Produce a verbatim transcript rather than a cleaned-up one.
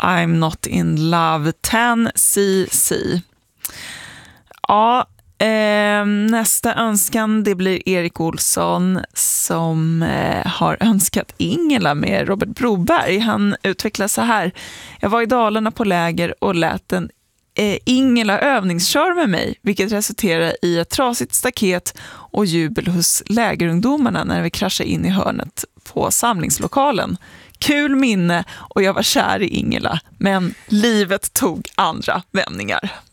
I'm not in love, ten C C. Ja, eh, nästa önskan det blir Erik Olsson som eh, har önskat Ingela med Robert Broberg. Han utvecklar så här: jag var i Dalarna på läger och lät en eh, Ingela övningskör med mig, vilket resulterade i ett trasigt staket och jubel hos lägerungdomarna när vi kraschade in i hörnet på samlingslokalen. Kul minne och jag var kär i Ingela, men livet tog andra vändningar.